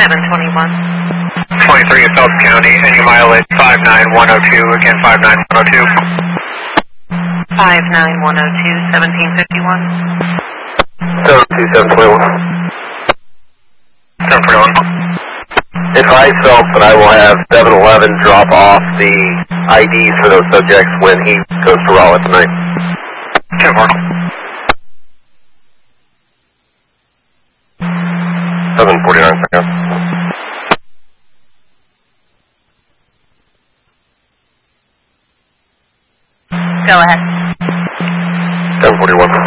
23 South County, and your mileage 59102, again 59102. 59102, 1751. 72721. 741. Advise Phelps that I will have 7-Eleven drop off the IDs for those subjects when he goes to Raleigh tonight. 10-4. 749 seconds. Go ahead. 741.